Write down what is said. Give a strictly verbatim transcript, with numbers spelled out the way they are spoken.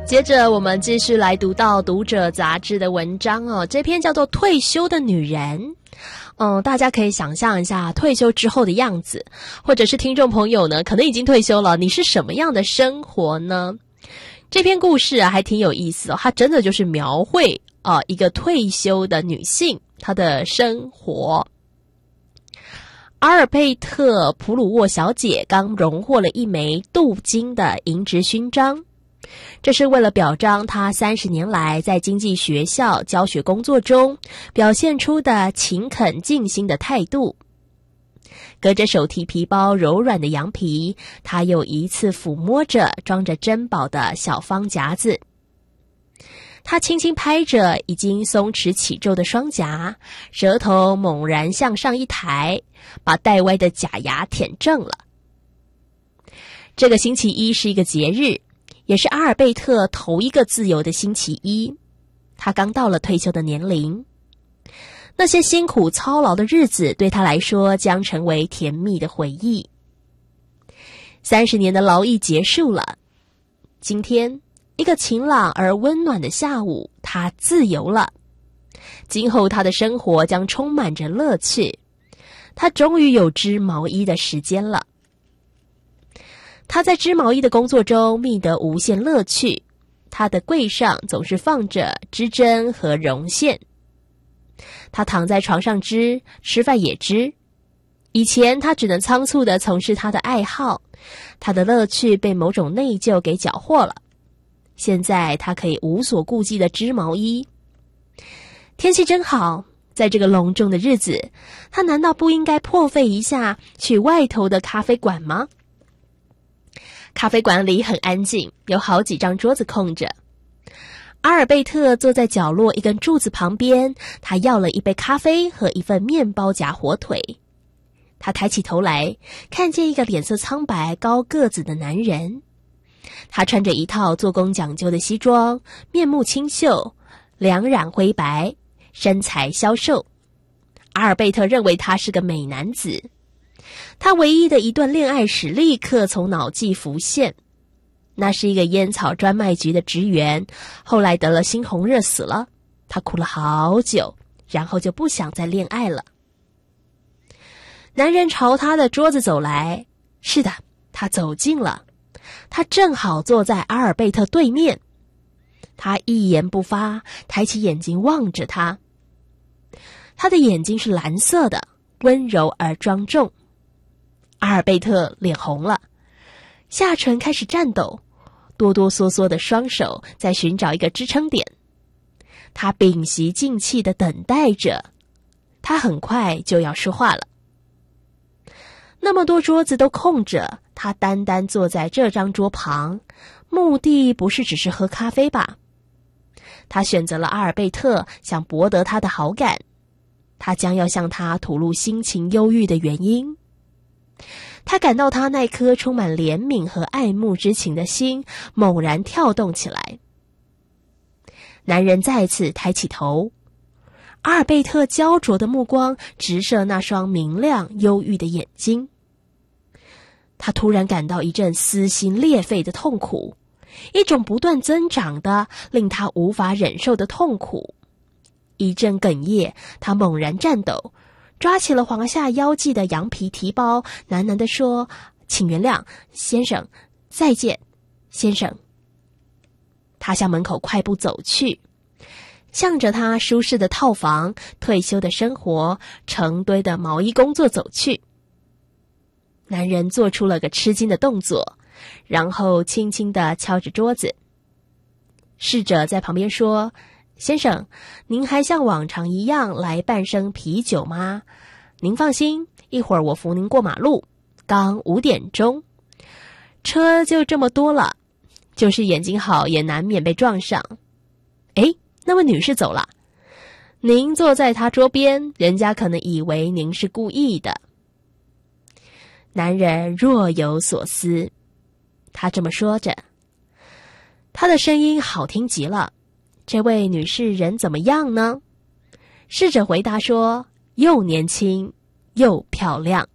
接着我们继续来读到《读者》杂志的文章哦，这篇叫做《退休的女人》。嗯，大家可以想象一下退休之后的样子，或者是听众朋友呢，可能已经退休了，你是什么样的生活呢？这篇故事啊，还挺有意思哦，它真的就是描绘啊、呃、一个退休的女性她的生活。阿尔贝特·普鲁沃小姐刚荣获了一枚镀金的银质勋章，这是为了表彰她三十年来在经济学校教学工作中表现出的勤恳尽心的态度。隔着手提皮包柔软的羊皮，她又一次抚摸着装着珍宝的小方夹子。她轻轻拍着已经松弛起皱的双颊，舌头猛然向上一抬，把带歪的假牙舔正了。这个星期一是一个节日，也是阿尔贝特头一个自由的星期一。他刚到了退休的年龄，那些辛苦操劳的日子对他来说将成为甜蜜的回忆。三十年的劳役结束了，今天一个晴朗而温暖的下午，他自由了。今后他的生活将充满着乐趣，他终于有织毛衣的时间了。他在织毛衣的工作中觅得无限乐趣，他的柜上总是放着织针和绒线。他躺在床上织，吃饭也织。以前他只能仓促地从事他的爱好，他的乐趣被某种内疚给缴获了。现在他可以无所顾忌地织毛衣。天气真好，在这个隆重的日子，他难道不应该破费一下去外头的咖啡馆吗？咖啡馆里很安静，有好几张桌子空着。阿尔贝特坐在角落一根柱子旁边，他要了一杯咖啡和一份面包夹火腿。他抬起头来，看见一个脸色苍白、高个子的男人。他穿着一套做工讲究的西装，面目清秀，两染灰白，身材消瘦。阿尔贝特认为他是个美男子。他唯一的一段恋爱史立刻从脑际浮现，那是一个烟草专卖局的职员，后来得了猩红热死了。他哭了好久，然后就不想再恋爱了。男人朝他的桌子走来，是的，他走近了，他正好坐在阿尔贝特对面。他一言不发，抬起眼睛望着他。他的眼睛是蓝色的，温柔而庄重。阿尔贝特脸红了，下唇开始颤抖，哆哆嗦嗦的双手在寻找一个支撑点。他屏息静气地等待着，他很快就要说话了。那么多桌子都空着，他单单坐在这张桌旁，目的不是只是喝咖啡吧？他选择了阿尔贝特，想博得他的好感。他将要向他吐露心情忧郁的原因。他感到他那颗充满怜悯和爱慕之情的心猛然跳动起来。男人再次抬起头，阿尔贝特焦灼的目光直射那双明亮忧郁的眼睛。他突然感到一阵撕心裂肺的痛苦，一种不断增长的令他无法忍受的痛苦。一阵哽咽，他猛然颤抖，抓起了黄下腰际的羊皮提包，喃喃地说：“请原谅，先生，再见，先生。”他向门口快步走去，向着他舒适的套房、退休的生活、成堆的毛衣工作走去。男人做出了个吃惊的动作，然后轻轻地敲着桌子。侍者在旁边说：“先生，您还像往常一样来半升啤酒吗？您放心，一会儿我扶您过马路。刚五点钟，车就这么多了，就是眼睛好也难免被撞上。诶，那位女士走了，您坐在她桌边，人家可能以为您是故意的。”男人若有所思，他这么说着，他的声音好听极了。这位女士人怎么样呢？侍者回答说：“又年轻又漂亮。”